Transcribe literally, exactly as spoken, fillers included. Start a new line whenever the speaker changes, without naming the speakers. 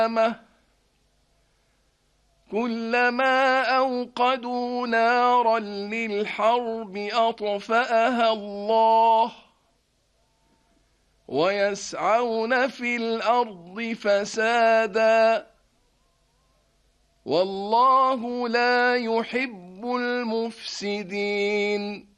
كلما أوقدوا نارا للحرب أطفأها الله ويسعون في الأرض فسادا والله لا يحب المفسدين